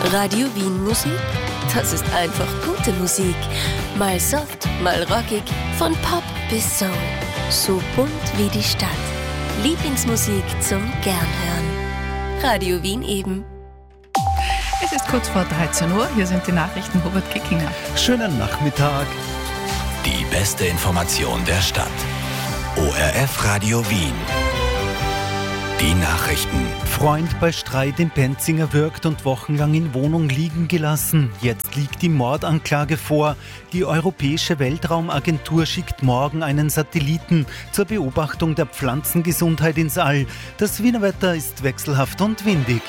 Radio Wien Musik, das ist einfach gute Musik. Mal soft, mal rockig, von Pop bis Soul. So bunt wie die Stadt. Lieblingsmusik zum Gernhören. Radio Wien eben. Es ist kurz vor 13 Uhr, hier sind die Nachrichten, Hubert Kickinger. Schönen Nachmittag. Die beste Information der Stadt. ORF Radio Wien. Die Nachrichten. Freund bei Streit in Penzinger wirkt und wochenlang in Wohnung liegen gelassen. Jetzt liegt die Mordanklage vor. Die Europäische Weltraumagentur schickt morgen einen Satelliten zur Beobachtung der Pflanzengesundheit ins All. Das Wiener Wetter ist wechselhaft und windig.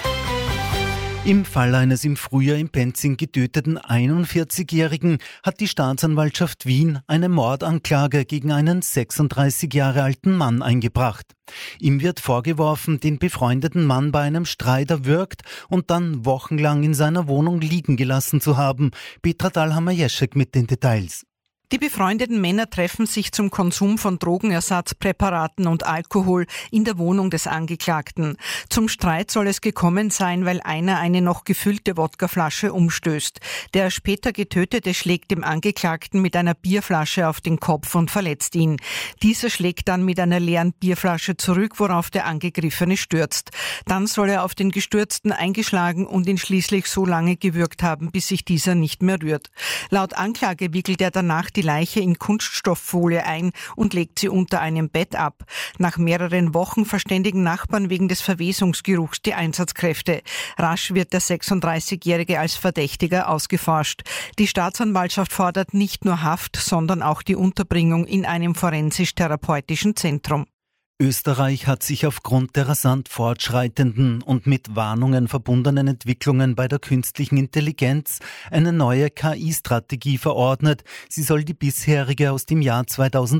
Im Fall eines im Frühjahr in Penzing getöteten 41-Jährigen hat die Staatsanwaltschaft Wien eine Mordanklage gegen einen 36 Jahre alten Mann eingebracht. Ihm wird vorgeworfen, den befreundeten Mann bei einem Streit erwürgt und dann wochenlang in seiner Wohnung liegen gelassen zu haben. Petra Dahlhammer-Jeschek mit den Details. Die befreundeten Männer treffen sich zum Konsum von Drogenersatzpräparaten und Alkohol in der Wohnung des Angeklagten. Zum Streit soll es gekommen sein, weil einer eine noch gefüllte Wodkaflasche umstößt. Der später Getötete schlägt dem Angeklagten mit einer Bierflasche auf den Kopf und verletzt ihn. Dieser schlägt dann mit einer leeren Bierflasche zurück, worauf der Angegriffene stürzt. Dann soll er auf den Gestürzten eingeschlagen und ihn schließlich so lange gewürgt haben, bis sich dieser nicht mehr rührt. Laut Anklage wickelt er danach die Leiche in Kunststofffolie ein und legt sie unter einem Bett ab. Nach mehreren Wochen verständigen Nachbarn wegen des Verwesungsgeruchs die Einsatzkräfte. Rasch wird der 36-Jährige als Verdächtiger ausgeforscht. Die Staatsanwaltschaft fordert nicht nur Haft, sondern auch die Unterbringung in einem forensisch-therapeutischen Zentrum. Österreich hat sich aufgrund der rasant fortschreitenden und mit Warnungen verbundenen Entwicklungen bei der künstlichen Intelligenz eine neue KI-Strategie verordnet. Sie soll die bisherige aus dem Jahr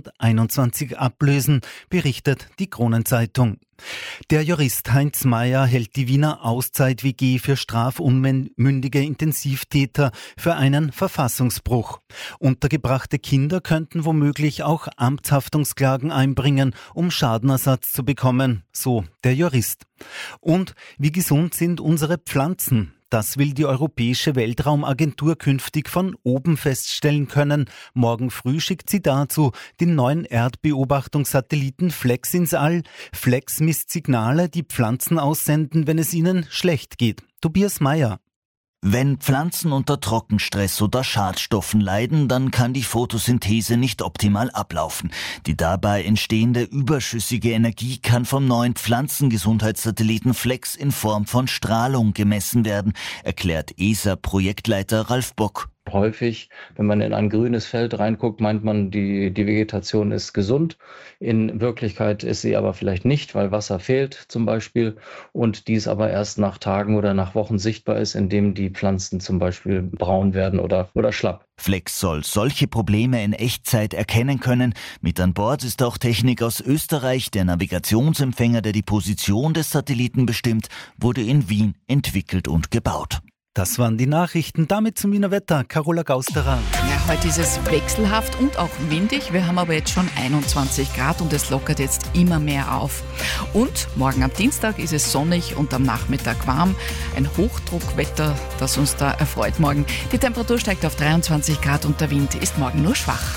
2021 ablösen, berichtet die Kronenzeitung. Der Jurist Heinz Mayer hält die Wiener Auszeit-WG für strafunmündige Intensivtäter für einen Verfassungsbruch. Untergebrachte Kinder könnten womöglich auch Amtshaftungsklagen einbringen, um Schadenersatz zu bekommen, so der Jurist. Und wie gesund sind unsere Pflanzen? Das will die Europäische Weltraumagentur künftig von oben feststellen können. Morgen früh schickt sie dazu den neuen Erdbeobachtungssatelliten FLEX ins All. FLEX misst Signale, die Pflanzen aussenden, wenn es ihnen schlecht geht. Tobias Meyer. Wenn Pflanzen unter Trockenstress oder Schadstoffen leiden, dann kann die Photosynthese nicht optimal ablaufen. Die dabei entstehende überschüssige Energie kann vom neuen Pflanzengesundheitssatelliten FLEX in Form von Strahlung gemessen werden, erklärt ESA-Projektleiter Ralf Bock. Häufig, wenn man in ein grünes Feld reinguckt, meint man, die Vegetation ist gesund. In Wirklichkeit ist sie aber vielleicht nicht, weil Wasser fehlt zum Beispiel und dies aber erst nach Tagen oder nach Wochen sichtbar ist, indem die Pflanzen zum Beispiel braun werden oder schlapp. FLEX soll solche Probleme in Echtzeit erkennen können. Mit an Bord ist auch Technik aus Österreich. Der Navigationsempfänger, der die Position des Satelliten bestimmt, wurde in Wien entwickelt und gebaut. Das waren die Nachrichten. Damit zum Wiener Wetter. Carola Gausterer. Ja, heute ist es wechselhaft und auch windig. Wir haben aber jetzt schon 21 Grad und es lockert jetzt immer mehr auf. Und morgen am Dienstag ist es sonnig und am Nachmittag warm. Ein Hochdruckwetter, das uns da erfreut morgen. Die Temperatur steigt auf 23 Grad und der Wind ist morgen nur schwach.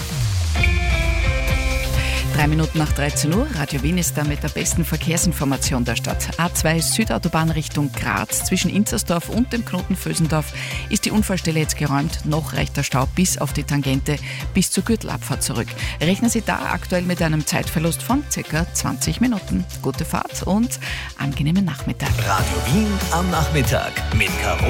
3 Minuten nach 13 Uhr, Radio Wien ist da mit der besten Verkehrsinformation der Stadt. A2 Südautobahn Richtung Graz, zwischen Inzersdorf und dem Knoten Vösendorf ist die Unfallstelle jetzt geräumt. Noch reicht der Stau bis auf die Tangente, bis zur Gürtelabfahrt zurück. Rechnen Sie da aktuell mit einem Zeitverlust von ca. 20 Minuten. Gute Fahrt und angenehmen Nachmittag. Radio Wien am Nachmittag mit Carola